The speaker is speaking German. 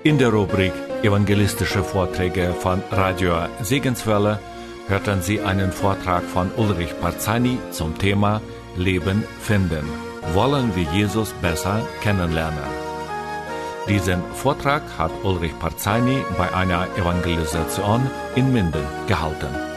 In der Rubrik Evangelistische Vorträge von Radio Segenswelle hörten Sie einen Vortrag von Ulrich Parzani zum Thema Leben finden. Wollen wir Jesus besser kennenlernen? Diesen Vortrag hat Ulrich Parzani bei einer Evangelisation in Minden gehalten.